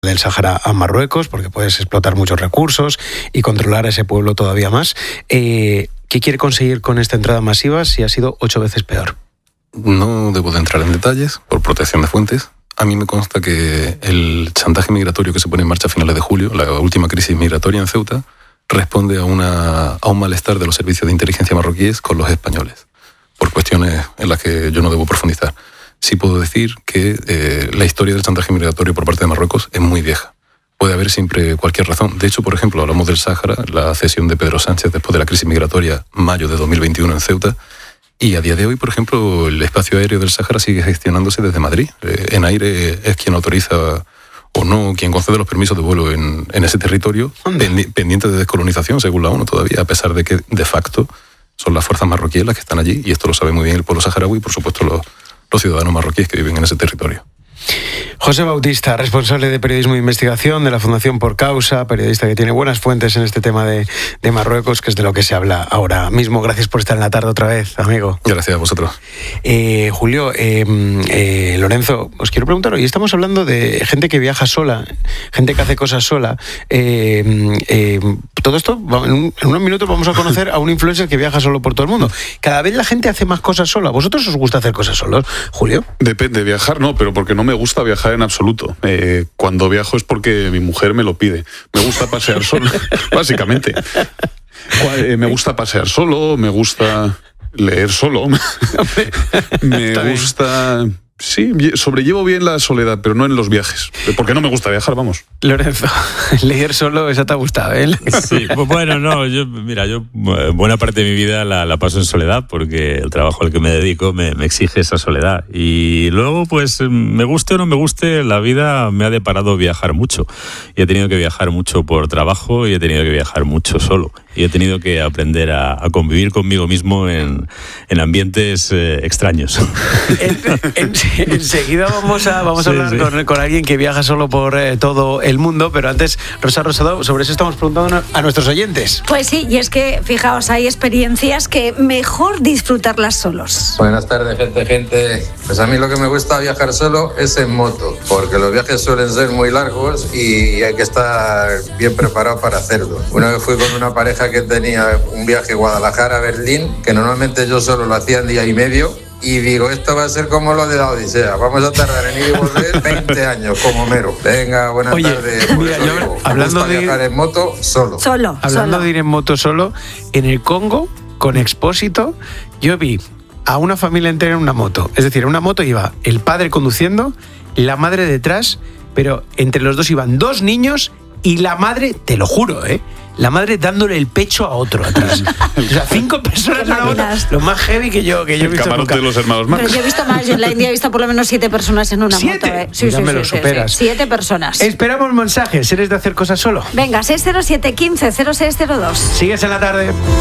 del Sáhara a Marruecos, porque puedes explotar muchos recursos y controlar a ese pueblo todavía más. ¿Qué quiere conseguir con esta entrada masiva si ha sido 8 veces peor? No debo de entrar en detalles por protección de fuentes. A mí me consta que el chantaje migratorio que se pone en marcha a finales de julio, la última crisis migratoria en Ceuta, responde a un malestar de los servicios de inteligencia marroquíes con los españoles, por cuestiones en las que yo no debo profundizar. Sí puedo decir que la historia del chantaje migratorio por parte de Marruecos es muy vieja. Puede haber siempre cualquier razón. De hecho, por ejemplo, hablamos del Sáhara, la cesión de Pedro Sánchez después de la crisis migratoria, mayo de 2021 en Ceuta, y a día de hoy, por ejemplo, el espacio aéreo del Sáhara sigue gestionándose desde Madrid. ENAIRE es quien autoriza o no, quien concede los permisos de vuelo en ese territorio, pendiente de descolonización, según la ONU todavía, a pesar de que, de facto, son las fuerzas marroquíes las que están allí, y esto lo sabe muy bien el pueblo saharaui y, por supuesto, los ciudadanos marroquíes que viven en ese territorio. José Bautista, responsable de periodismo de investigación de la Fundación Por Causa, periodista que tiene buenas fuentes en este tema de Marruecos, que es de lo que se habla ahora mismo. Gracias por estar en la tarde otra vez, amigo. Gracias a vosotros. Julio, Lorenzo, os quiero preguntar, hoy estamos hablando de gente que viaja sola, gente que hace cosas sola. Todo esto, en unos minutos vamos a conocer a un influencer que viaja solo por todo el mundo. Cada vez la gente hace más cosas sola. ¿Vosotros os gusta hacer cosas solos, Julio? Depende, viajar no, pero porque no me gusta viajar en absoluto. Cuando viajo es porque mi mujer me lo pide. Me gusta pasear solo, básicamente. Me gusta pasear solo, me gusta leer solo, me gusta... Sí, sobrellevo bien la soledad, pero no en los viajes. Porque no me gusta viajar, vamos. Lorenzo, leer solo, esa te ha gustado, ¿eh? Sí, pues bueno, no, yo buena parte de mi vida la paso en soledad, porque el trabajo al que me dedico me exige esa soledad. Y luego, pues, me guste o no me guste, la vida me ha deparado viajar mucho. Y he tenido que viajar mucho por trabajo y he tenido que viajar mucho solo. Y he tenido que aprender a convivir conmigo mismo en ambientes extraños. Enseguida vamos a hablar con alguien que viaja solo por todo el mundo, pero antes, Rosa Rosado, sobre eso estamos preguntando a nuestros oyentes. Pues sí, y es que, fijaos, hay experiencias que mejor disfrutarlas solos. Buenas tardes, gente. Pues a mí lo que me gusta viajar solo es en moto, porque los viajes suelen ser muy largos y hay que estar bien preparado para hacerlo. Una vez fui con una pareja que tenía un viaje Guadalajara-Berlín, que normalmente yo solo lo hacía en día y medio, y digo, esto va a ser como lo de la Odisea, vamos a tardar en ir y volver 20 años, como mero. Venga, buenas tardes. Mira, hablando de viajar en moto solo. Hablando de ir en moto solo, en el Congo, con Expósito, yo vi a una familia entera en una moto. Es decir, en una moto iba el padre conduciendo, la madre detrás, pero entre los dos iban 2 niños y la madre, te lo juro, la madre dándole el pecho a otro atrás. O sea, 5 personas en una moto. Lo más heavy que yo he visto nunca. Camarote de los hermanos Marx. Pero yo he visto más, yo en la India he visto por lo menos 7 personas en una moto. Sí, me lo superas. 7 personas. Esperamos mensajes, ¿eres de hacer cosas solo? Venga, 607 15 0602. Sigues en la tarde.